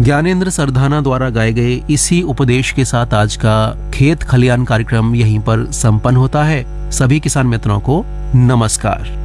ज्ञानेंद्र सरधाना द्वारा गाए गए इसी उपदेश के साथ आज का खेत खलियान कार्यक्रम यहीं पर संपन्न होता है। सभी किसान मित्रों को नमस्कार।